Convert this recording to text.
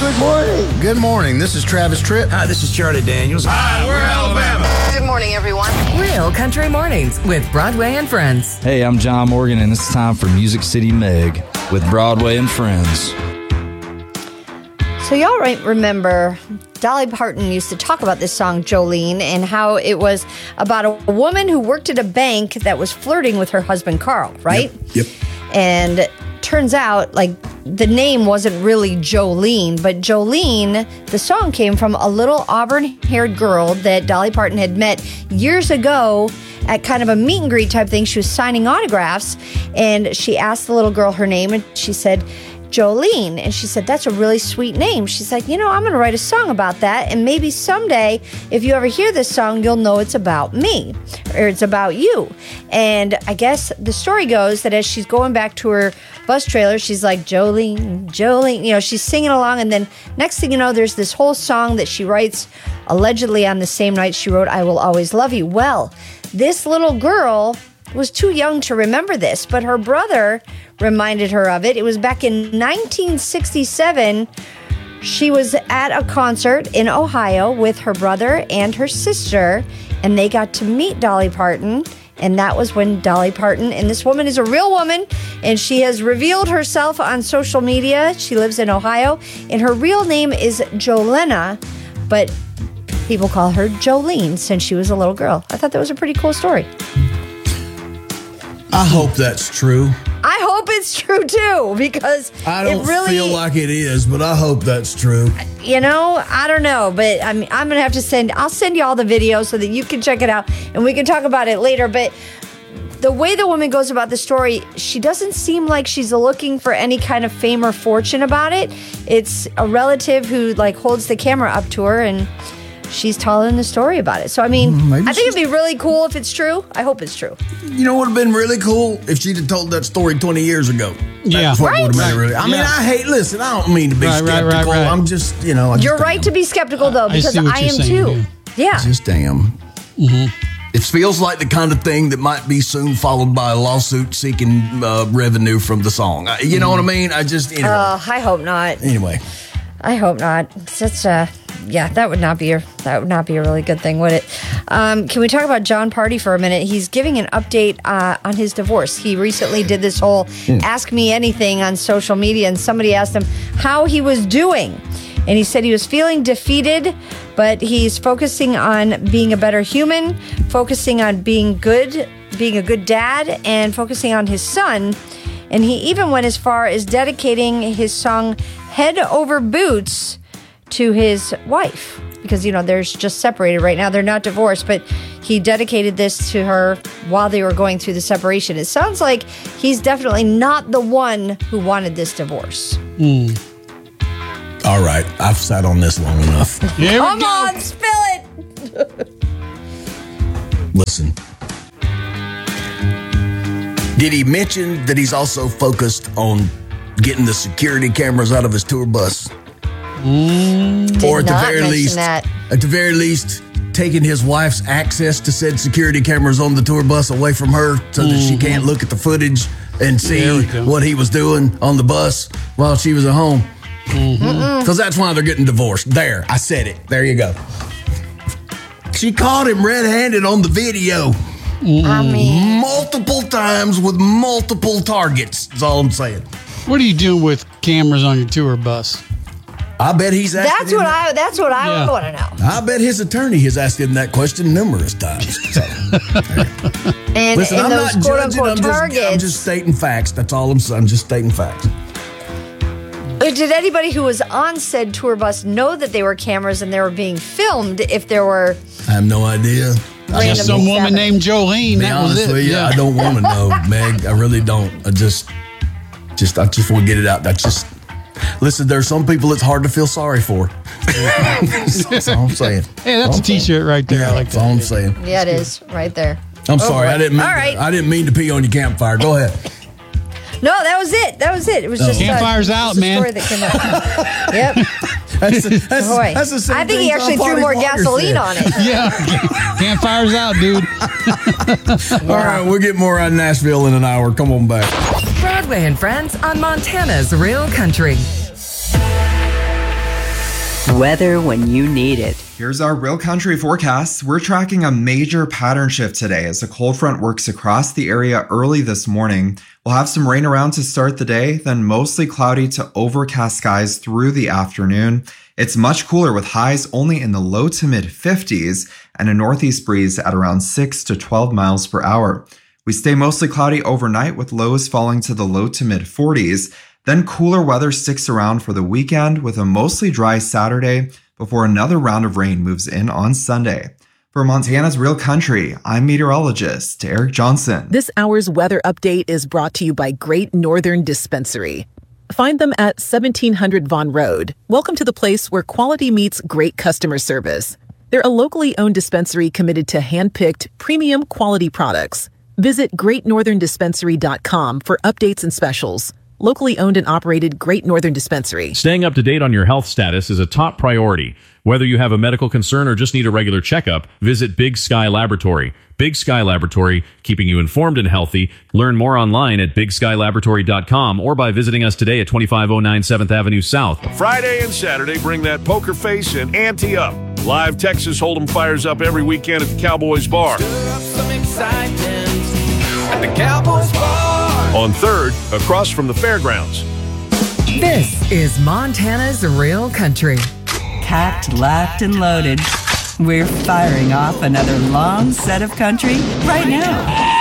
Good morning. Good morning. This is Travis Tritt. Hi, this is Charlie Daniels. Hi, we're Alabama. Good morning, everyone. Real Country Mornings with Broadway and Friends. Hey, I'm John Morgan, and it's time for Music City Meg with Broadway and Friends. So y'all remember Dolly Parton used to talk about this song, Jolene, and how it was about a woman who worked at a bank that was flirting with her husband, Carl, right? Yep. And turns out, like, the name wasn't really Jolene, but Jolene, the song came from a little auburn-haired girl that Dolly Parton had met years ago at kind of a meet and greet type thing. She was signing autographs, and she asked the little girl her name, and she said, Jolene. And she said, that's a really sweet name. She's like, I'm going to write a song about that. And maybe someday, if you ever hear this song, you'll know it's about me or it's about you. And I guess the story goes that as she's going back to her bus trailer, she's like, Jolene, Jolene. She's singing along. And then next thing you know, there's this whole song that she writes allegedly on the same night she wrote I Will Always Love You. Well, this little girl was too young to remember this, but her brother reminded her of it. It was back in 1967. She was at a concert in Ohio with her brother and her sister, and they got to meet Dolly Parton. And that was when Dolly Parton, and this woman is a real woman, and she has revealed herself on social media. She lives in Ohio, and her real name is Jolena, but people call her Jolene since she was a little girl. I thought that was a pretty cool story. I hope that's true. I hope it's true too, because I don't it really feel like it is, but I hope that's true. I don't know, but I'm going to have to I'll send you all the videos so that you can check it out and we can talk about it later. But the way the woman goes about the story, she doesn't seem like she's looking for any kind of fame or fortune about it. It's a relative who holds the camera up to her and she's telling the story about it. So, I think it'd be really cool if it's true. I hope it's true. You know what would have been really cool? If she'd have told that story 20 years ago. Yeah. That's what Right. would have been really. Listen, I don't mean to be skeptical. Right. I'm just, You're right to be skeptical, though, because I am too. Yeah. Just damn. Mm-hmm. It feels like the kind of thing that might be soon followed by a lawsuit seeking revenue from the song. You know what I mean? I hope not. Anyway. I hope not. That's that would not be a really good thing, would it? Can we talk about John Party for a minute? He's giving an update on his divorce. He recently did this whole Ask Me Anything on social media, and somebody asked him how he was doing. And he said he was feeling defeated, but he's focusing on being a better human, focusing on being a good dad, and focusing on his son. And he even went as far as dedicating his song Head Over Boots to his wife, because they're just separated right now. They're not divorced, but he dedicated this to her while they were going through the separation. It sounds like he's definitely not the one who wanted this divorce. All right, I've sat on this long enough. Come on, spill it. Listen, did he mention that he's also focused on getting the security cameras out of his tour bus? Or at the very least, taking his wife's access to said security cameras on the tour bus away from her so that she can't look at the footage and see what he was doing on the bus while she was at home. Because that's why they're getting divorced. There, I said it. There you go. She caught him red-handed on the video. Multiple times with multiple targets, is all I'm saying. What are you doing with cameras on your tour bus? I bet he's asking That's what I want to know. I bet his attorney has asked him that question numerous times. So, and listen, I'm those not judging. targets. I'm just stating facts. That's all I'm saying. I'm just stating facts. Did anybody who was on said tour bus know that they were cameras and they were being filmed? If there were, I have no idea. Just some woman named Jolene. That was it. Yeah, I don't want to know, Meg. I really don't. I just want to get it out. Listen, there's some people it's hard to feel sorry for. That's all I'm saying. Hey, that's a T-shirt right there. Yeah, that's all I'm saying. Yeah, it is right there. I'm sorry. I didn't mean to pee on your campfire. Go ahead. No, that was it. It was just campfire's out, man. Story that came up. Yep. That's the same I think he actually threw more gasoline on it. Yeah, campfire's out, dude. All right, we'll get more on Nashville in an hour. Come on back. Broadway and Friends on Montana's Real Country. Weather when you need it. Here's our Real Country forecast. We're tracking a major pattern shift today as a cold front works across the area early this morning. We'll have some rain around to start the day, then mostly cloudy to overcast skies through the afternoon. It's much cooler with highs only in the low to mid 50s and a northeast breeze at around 6 to 12 miles per hour. We stay mostly cloudy overnight with lows falling to the low to mid 40s. Then cooler weather sticks around for the weekend with a mostly dry Saturday before another round of rain moves in on Sunday. For Montana's Real Country, I'm meteorologist Eric Johnson. This hour's weather update is brought to you by Great Northern Dispensary. Find them at 1700 Vaughan Road. Welcome to the place where quality meets great customer service. They're a locally owned dispensary committed to hand-picked, premium quality products. Visit greatnortherndispensary.com for updates and specials. Locally owned and operated Great Northern Dispensary. Staying up to date on your health status is a top priority. Whether you have a medical concern or just need a regular checkup, visit Big Sky Laboratory. Big Sky Laboratory, keeping you informed and healthy. Learn more online at BigSkyLaboratory.com or by visiting us today at 2509 7th Avenue South. Friday and Saturday, bring that poker face and ante up. Live Texas Hold'em fires up every weekend at the Cowboys Bar. Stir up some excitement at the Cowboys Bar. On 3rd, across from the fairgrounds. This is Montana's Real Country. Packed, locked, and loaded. We're firing off another long set of country right now.